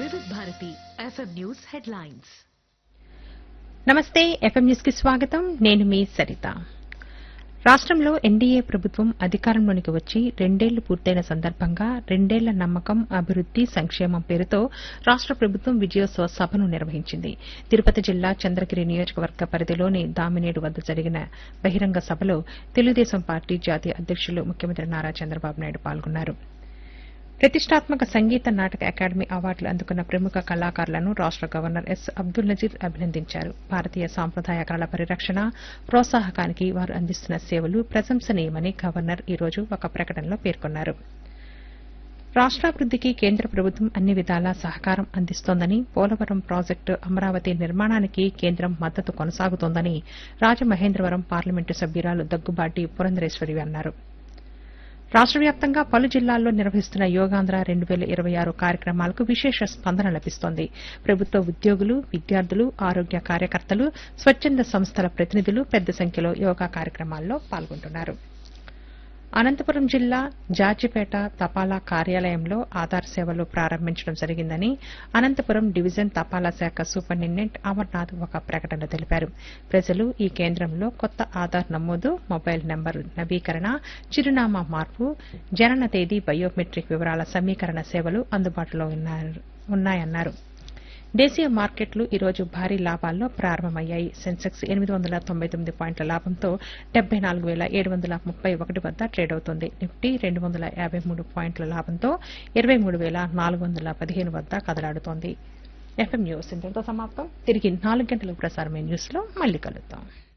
వివిధ Bharati FM news headlines. నమస్తే, FM news కి స్వాగతం. నేను మీ సరిత. రాష్టంలో ఎన్డీఏ ప్రభుత్వం అధికారంలోనికి వచ్చి 2 ఏళ్లు పూర్తయిన సందర్భంగా 2 ఏళ్ల నమ్మకం, అభివృద్ది, సంక్షేమం పేరుతో రాష్ట ప్రభుత్వం విజయోత్సవ సభను నిర్వహించింది. తిరుపతి జిల్లా చంద్రగిరి నియోజకవర్గ పరిధిలోని దామినేడు వద్ద జరిగిన బహిరంగ సభలో తెలుగుదేశం పార్టీ జాతీయ అధ్యకులు ముఖ్యమంత్రి నారా చంద్రబాబు నాయుడు పాల్గొన్నారు. ప్రతిష్టాత్మక సంగీత నాటక అకాడమీ అవార్డులు అందుకున్న ప్రముఖ కళాకారులను రాష్ట గవర్నర్ ఎస్ అబ్దుల్ నజీర్ అభినందించారు. భారతీయ సాంప్రదాయ కళల పరిరక్షణ, ప్రోత్సాహకానికి వారు అందిస్తున్న సేవలు ప్రశంసనీయమని గవర్నర్ ఈ రోజు ఒక ప్రకటనలో పేర్కొన్నారు. రాష్టాభివృద్దికి కేంద్ర ప్రభుత్వం అన్ని విధాలా సహకారం అందిస్తోందని, పోలవరం ప్రాజెక్టు అమరావతి నిర్మాణానికి కేంద్రం మద్దతు కొనసాగుతోందని రాజమహేంద్రవరం పార్లమెంటు సభ్యురాలు దగ్గుబాటి పురంధరేశ్వరి అన్నారు. రాష్ట వ్యాప్తంగా పలు జిల్లాల్లో నిర్వహిస్తున్న యోగాంధ్ర 2026 కార్యక్రమాలకు విశేష స్పందన లభిస్తోంది. ప్రభుత్వ ఉద్యోగులు, విద్యార్థులు, ఆరోగ్య కార్యకర్తలు, స్వచ్చంద సంస్థల ప్రతినిధులు పెద్ద సంఖ్యలో యోగా కార్యక్రమాల్లో పాల్గొంటున్నారు. అనంతపురం జిల్లా జాజిపేట తపాలా కార్యాలయంలో ఆధార్ సేవలు ప్రారంభించడం జరిగిందని అనంతపురం డివిజన్ తపాలా శాఖ సూపరింటెండెంట్ అమర్నాథ్ ఒక ప్రకటనలో తెలిపారు. ప్రజలు ఈ కేంద్రంలో కొత్త ఆధార్ నమోదు, మొబైల్ నంబరు నవీకరణ, చిరునామా మార్పు, జనన తేదీ, బయోమెట్రిక్ వివరాల సమీకరణ సేవలు అందుబాటులో ఉన్నాయన్నారు. దేశీయ మార్కెట్లు ఈ రోజు భారీ లాభాల్లో ప్రారంభమయ్యాయి. సెన్సెక్స్ 899 పాయింట్ల లాభంతో 74,731 వద్ద ట్రేడ్ అవుతోంది. నిఫ్టీ 253 పాయింట్ల లాభంతో 23,415 వద్ద కదలాడుతోంది. ఎఫ్ఎం న్యూస్ ఇంతటితో సమాప్తం. తిరిగి 4 గంటలకు ప్రసారమైన న్యూస్ లో మళ్లీ కలుద్దాం.